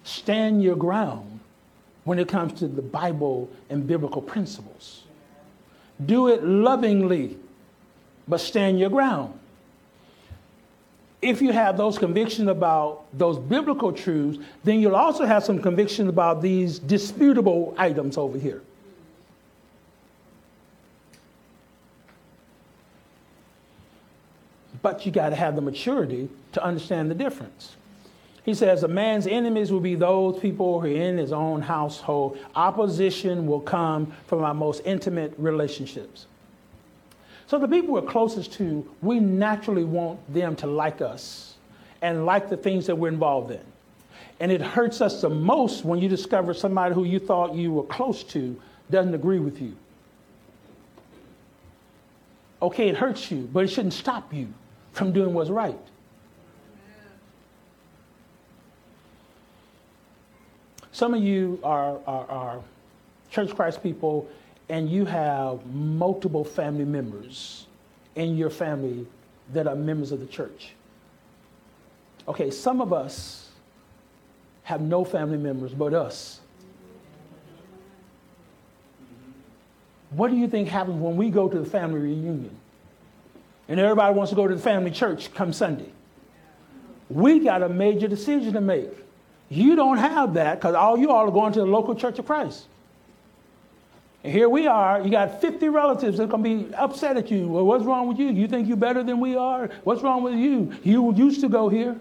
stand your ground when it comes to the Bible and biblical principles. Do it lovingly, but stand your ground. If you have those convictions about those biblical truths, then you'll also have some conviction about these disputable items over here. But you got to have the maturity to understand the difference. He says, a man's enemies will be those people who are in his own household. Opposition will come from our most intimate relationships. So the people we're closest to, we naturally want them to like us and like the things that we're involved in. And it hurts us the most when you discover somebody who you thought you were close to doesn't agree with you. Okay, it hurts you, but it shouldn't stop you from doing what's right. Some of you are Church of Christ people, and you have multiple family members in your family that are members of the church. Okay, some of us have no family members but us. What do you think happens when we go to the family reunion? And everybody wants to go to the family church come Sunday. We got a major decision to make. You don't have that because all you all are going to the local Church of Christ. And here we are, you got 50 relatives that are going to be upset at you. Well, what's wrong with you? You think you're better than we are? What's wrong with you? You used to go here.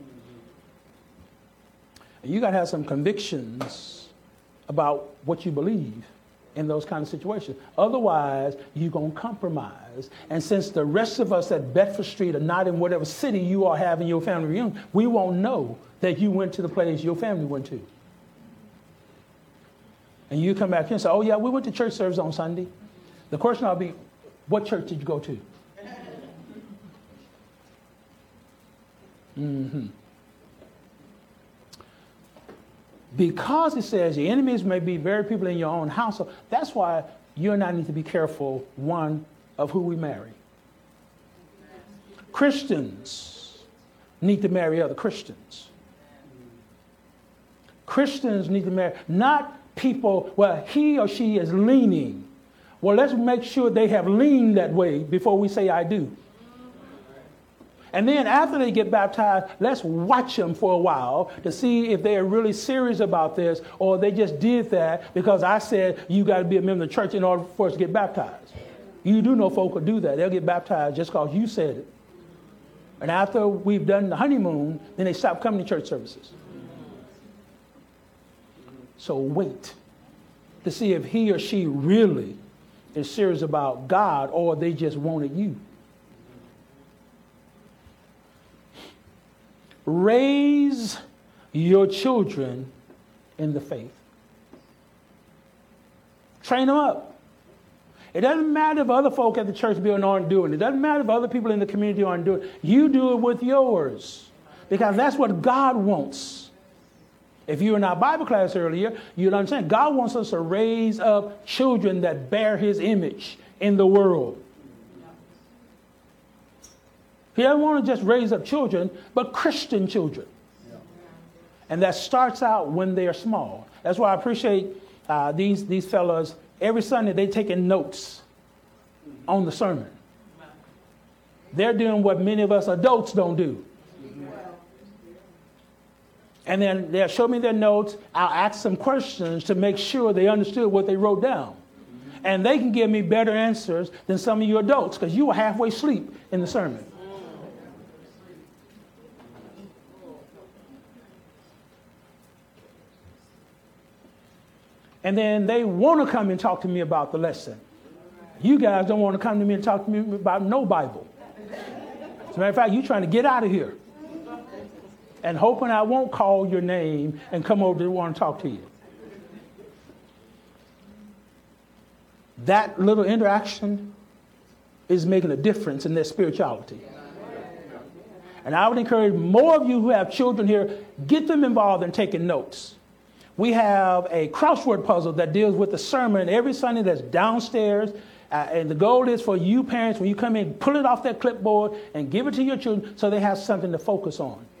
And you got to have some convictions about what you believe in those kind of situations. Otherwise, you're going to compromise. And since the rest of us at Bedford Street are not in whatever city you all have in your family reunion, we won't know that you went to the place your family went to. And you come back here and say, oh yeah, we went to church service on Sunday. The question will be, what church did you go to? Because it says your enemies may be very people in your own household, that's why you and I need to be careful, one, of who we marry. Christians need to marry other Christians. Christians need to marry, not people, well, he or she is leaning. Well, let's make sure they have leaned that way before we say I do. And then after they get baptized, let's watch them for a while to see if they are really serious about this or they just did that because I said you got to be a member of the church in order for us to get baptized. You do know folk will do that. They'll get baptized just because you said it. And after we've done the honeymoon, then they stop coming to church services. So wait to see if he or she really is serious about God or they just wanted you. Raise your children in the faith. Train them up. It doesn't matter if other folk at the church building aren't doing it. It doesn't matter if other people in the community aren't doing it. You do it with yours because that's what God wants. If you were in our Bible class earlier, you'd understand God wants us to raise up children that bear his image in the world. He doesn't want to just raise up children, but Christian children. And that starts out when they are small. That's why I appreciate these fellas. Every Sunday, they're taking notes on the sermon. They're doing what many of us adults don't do. And then they'll show me their notes. I'll ask some questions to make sure they understood what they wrote down. And they can give me better answers than some of you adults because you were halfway asleep in the sermon. And then they want to come and talk to me about the lesson. You guys don't want to come to me and talk to me about no Bible. As a matter of fact, you're trying to get out of here. And hoping I won't call your name and come over to want to talk to you. That little interaction is making a difference in their spirituality. And I would encourage more of you who have children here, get them involved in taking notes. We have a crossword puzzle that deals with the sermon every Sunday that's downstairs. And the goal is for you parents, when you come in, pull it off that clipboard and give it to your children so they have something to focus on.